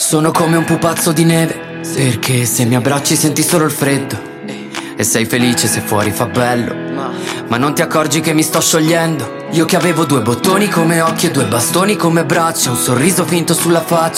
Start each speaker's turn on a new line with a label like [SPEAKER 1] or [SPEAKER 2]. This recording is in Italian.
[SPEAKER 1] Sono come un pupazzo di neve, perché se mi abbracci senti solo il freddo. E sei felice se fuori fa bello, ma non ti accorgi che mi sto sciogliendo. Io che avevo 2 bottoni come occhi e 2 bastoni come braccia, un sorriso finto sulla faccia.